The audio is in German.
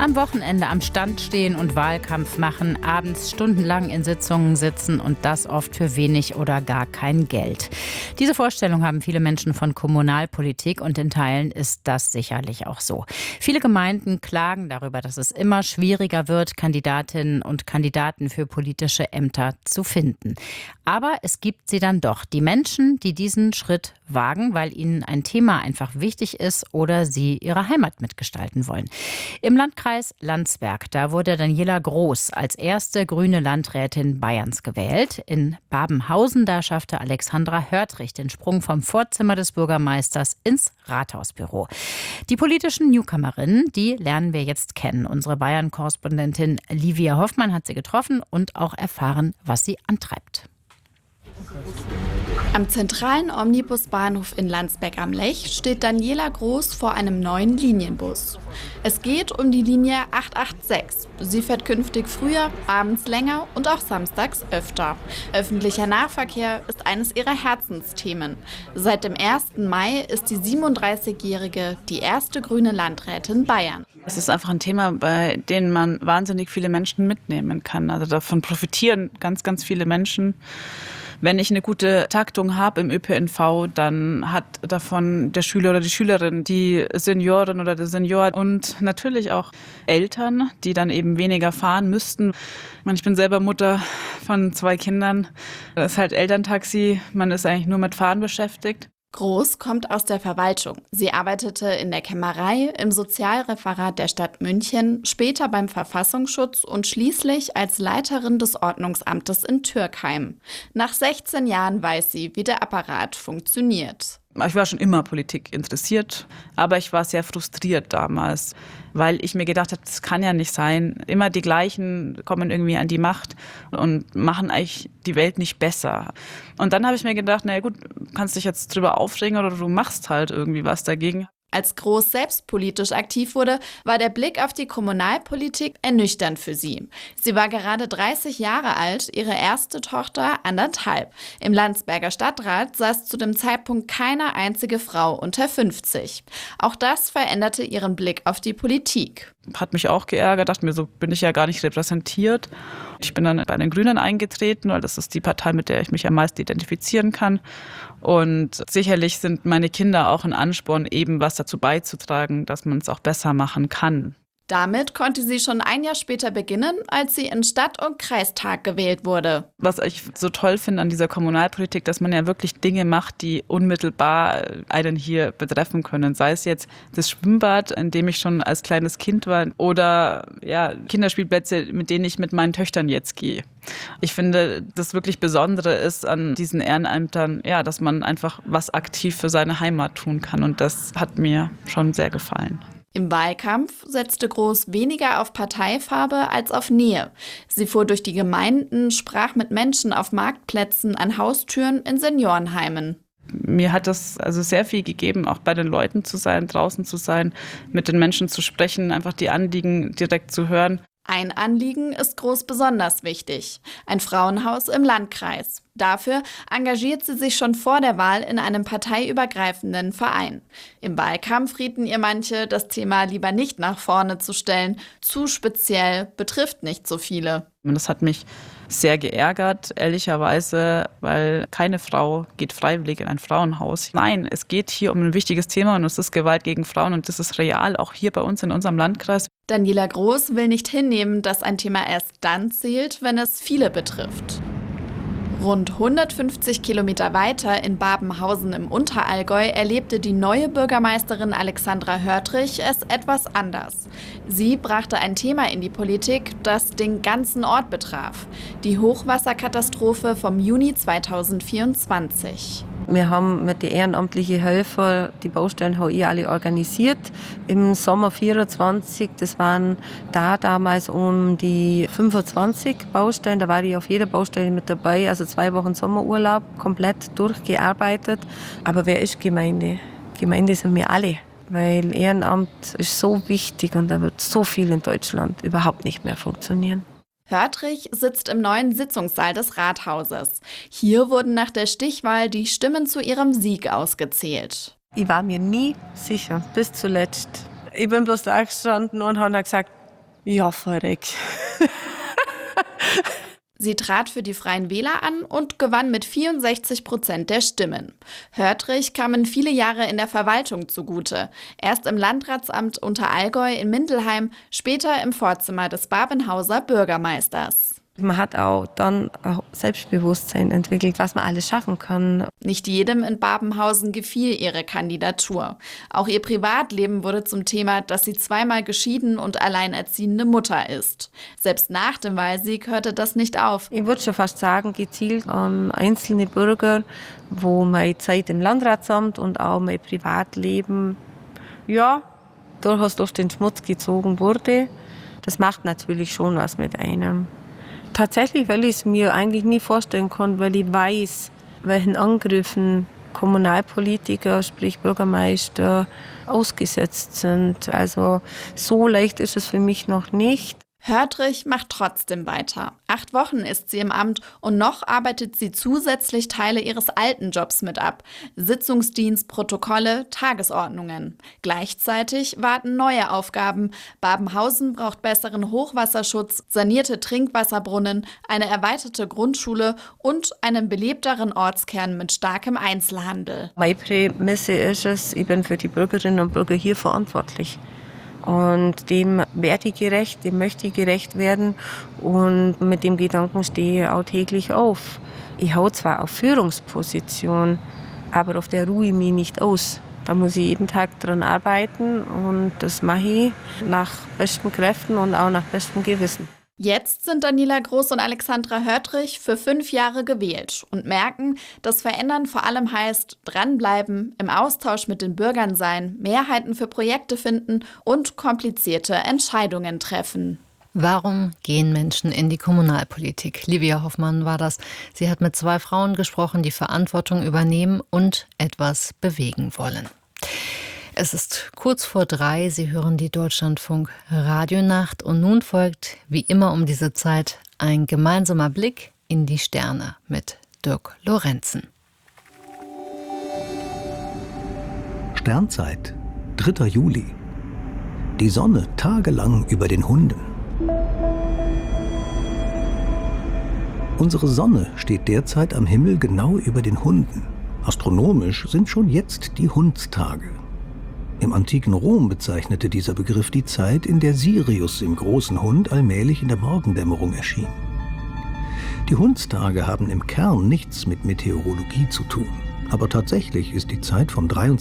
Am Wochenende am Stand stehen und Wahlkampf machen, abends stundenlang in Sitzungen sitzen und das oft für wenig oder gar kein Geld. Diese Vorstellung haben viele Menschen von Kommunalpolitik und in Teilen ist das sicherlich auch so. Viele Gemeinden klagen darüber, dass es immer schwieriger wird, Kandidatinnen und Kandidaten für politische Ämter zu finden. Aber es gibt sie dann doch, die Menschen, die diesen Schritt wagen, weil ihnen ein Thema einfach wichtig ist oder sie ihre Heimat mitgestalten wollen. Im Landkreis Landsberg, da wurde Daniela Groß als erste grüne Landrätin Bayerns gewählt. In Babenhausen, da schaffte Alexandra Hörtrich den Sprung vom Vorzimmer des Bürgermeisters ins Rathausbüro. Die politischen Newcomerinnen, die lernen wir jetzt kennen. Unsere Bayern-Korrespondentin Livia Hoffmann hat sie getroffen und auch erfahren, was sie antreibt. Am zentralen Omnibusbahnhof in Landsberg am Lech steht Daniela Groß vor einem neuen Linienbus. Es geht um die Linie 886. Sie fährt künftig früher, abends länger und auch samstags öfter. Öffentlicher Nahverkehr ist eines ihrer Herzensthemen. Seit dem 1. Mai ist die 37-Jährige die erste grüne Landrätin Bayern. Es ist einfach ein Thema, bei dem man wahnsinnig viele Menschen mitnehmen kann. Also davon profitieren ganz, ganz viele Menschen. Wenn ich eine gute Taktung habe im ÖPNV, dann hat davon der Schüler oder die Schülerin, die Seniorin oder der Senior und natürlich auch Eltern, die dann eben weniger fahren müssten. Ich bin selber Mutter von 2 Kindern. Das ist halt Elterntaxi, man ist eigentlich nur mit Fahren beschäftigt. Groß kommt aus der Verwaltung. Sie arbeitete in der Kämmerei, im Sozialreferat der Stadt München, später beim Verfassungsschutz und schließlich als Leiterin des Ordnungsamtes in Türkheim. Nach 16 Jahren weiß sie, wie der Apparat funktioniert. Ich war schon immer Politik interessiert, aber ich war sehr frustriert damals, weil ich mir gedacht habe, das kann ja nicht sein. Immer die gleichen kommen irgendwie an die Macht und machen eigentlich die Welt nicht besser. Und dann habe ich mir gedacht, naja gut, kannst dich jetzt drüber aufregen oder du machst halt irgendwie was dagegen. Als Groß selbst politisch aktiv wurde, war der Blick auf die Kommunalpolitik ernüchternd für sie. Sie war gerade 30 Jahre alt, ihre erste Tochter 1,5. Im Landsberger Stadtrat saß zu dem Zeitpunkt keine einzige Frau unter 50. Auch das veränderte ihren Blick auf die Politik. Hat mich auch geärgert, dachte mir, so bin ich ja gar nicht repräsentiert. Ich bin dann bei den Grünen eingetreten, weil das ist die Partei, mit der ich mich am meisten identifizieren kann. Und sicherlich sind meine Kinder auch ein Ansporn, eben was dazu beizutragen, dass man es auch besser machen kann. Damit konnte sie schon ein Jahr später beginnen, als sie in Stadt- und Kreistag gewählt wurde. Was ich so toll finde an dieser Kommunalpolitik, dass man ja wirklich Dinge macht, die unmittelbar einen hier betreffen können. Sei es jetzt das Schwimmbad, in dem ich schon als kleines Kind war, oder ja, Kinderspielplätze, mit denen ich mit meinen Töchtern jetzt gehe. Ich finde, das wirklich Besondere ist an diesen Ehrenämtern, ja, dass man einfach was aktiv für seine Heimat tun kann. Und das hat mir schon sehr gefallen. Im Wahlkampf setzte Groß weniger auf Parteifarbe als auf Nähe. Sie fuhr durch die Gemeinden, sprach mit Menschen auf Marktplätzen, an Haustüren, in Seniorenheimen. Mir hat das also sehr viel gegeben, auch bei den Leuten zu sein, draußen zu sein, mit den Menschen zu sprechen, einfach die Anliegen direkt zu hören. Ein Anliegen ist Groß besonders wichtig: ein Frauenhaus im Landkreis. Dafür engagiert sie sich schon vor der Wahl in einem parteiübergreifenden Verein. Im Wahlkampf rieten ihr manche, das Thema lieber nicht nach vorne zu stellen. Zu speziell, betrifft nicht so viele. Und das hat mich sehr geärgert, ehrlicherweise, weil keine Frau geht freiwillig in ein Frauenhaus. Nein, es geht hier um ein wichtiges Thema und es ist Gewalt gegen Frauen und das ist real, auch hier bei uns in unserem Landkreis. Daniela Groß will nicht hinnehmen, dass ein Thema erst dann zählt, wenn es viele betrifft. Rund 150 Kilometer weiter in Babenhausen im Unterallgäu erlebte die neue Bürgermeisterin Alexandra Hörtrich es etwas anders. Sie brachte ein Thema in die Politik, das den ganzen Ort betraf: die Hochwasserkatastrophe vom Juni 2024. Wir haben mit den ehrenamtlichen Helfern die Baustellen alle organisiert. Im Sommer 24, das waren damals um die 25 Baustellen. Da war ich auf jeder Baustelle mit dabei, also 2 Wochen Sommerurlaub, komplett durchgearbeitet. Aber wer ist Gemeinde? Gemeinde sind wir alle, weil Ehrenamt ist so wichtig und da wird so viel in Deutschland überhaupt nicht mehr funktionieren. Hörtrich sitzt im neuen Sitzungssaal des Rathauses. Hier wurden nach der Stichwahl die Stimmen zu ihrem Sieg ausgezählt. Ich war mir nie sicher, bis zuletzt. Ich bin bloß da gestanden und habe gesagt, Ja, verreckt. Sie trat für die Freien Wähler an und gewann mit 64% der Stimmen. Hörtrich kamen viele Jahre in der Verwaltung zugute. Erst im Landratsamt Unterallgäu in Mindelheim, später im Vorzimmer des Babenhauser Bürgermeisters. Man hat auch dann ein Selbstbewusstsein entwickelt, was man alles schaffen kann. Nicht jedem in Babenhausen gefiel ihre Kandidatur. Auch ihr Privatleben wurde zum Thema, dass sie zweimal geschieden und alleinerziehende Mutter ist. Selbst nach dem Wahlsieg hörte das nicht auf. Ich würde schon fast sagen, gezielt an einzelne Bürger, wo meine Zeit im Landratsamt und auch mein Privatleben durchaus durch den Schmutz gezogen wurde. Das macht natürlich schon was mit einem. Tatsächlich, weil ich es mir eigentlich nie vorstellen konnte, weil ich weiß, welchen Angriffen Kommunalpolitiker, sprich Bürgermeister, ausgesetzt sind. Also so leicht ist es für mich noch nicht. Hörtrich macht trotzdem weiter. 8 Wochen ist sie im Amt und noch arbeitet sie zusätzlich Teile ihres alten Jobs mit ab. Sitzungsdienst, Protokolle, Tagesordnungen. Gleichzeitig warten neue Aufgaben. Babenhausen braucht besseren Hochwasserschutz, sanierte Trinkwasserbrunnen, eine erweiterte Grundschule und einen belebteren Ortskern mit starkem Einzelhandel. Meine Prämisse ist es, ich bin für die Bürgerinnen und Bürger hier verantwortlich. Und dem werde ich gerecht, dem möchte ich gerecht werden und mit dem Gedanken stehe ich auch täglich auf. Ich hau zwar auf Führungsposition, aber auf der ruhe ich mich nicht aus. Da muss ich jeden Tag dran arbeiten und das mache ich nach besten Kräften und auch nach bestem Gewissen. Jetzt sind Daniela Groß und Alexandra Hörtrich für 5 Jahre gewählt und merken, dass Verändern vor allem heißt, dranbleiben, im Austausch mit den Bürgern sein, Mehrheiten für Projekte finden und komplizierte Entscheidungen treffen. Warum gehen Menschen in die Kommunalpolitik? Livia Hoffmann war das. Sie hat mit 2 Frauen gesprochen, die Verantwortung übernehmen und etwas bewegen wollen. Es ist kurz vor 3, Sie hören die Deutschlandfunk Radionacht und nun folgt wie immer um diese Zeit ein gemeinsamer Blick in die Sterne mit Dirk Lorenzen. Sternzeit, 3. Juli. Die Sonne tagelang über den Hunden. Unsere Sonne steht derzeit am Himmel genau über den Hunden. Astronomisch sind schon jetzt die Hundstage. Im antiken Rom bezeichnete dieser Begriff die Zeit, in der Sirius im großen Hund allmählich in der Morgendämmerung erschien. Die Hundstage haben im Kern nichts mit Meteorologie zu tun. Aber tatsächlich ist die Zeit vom 23.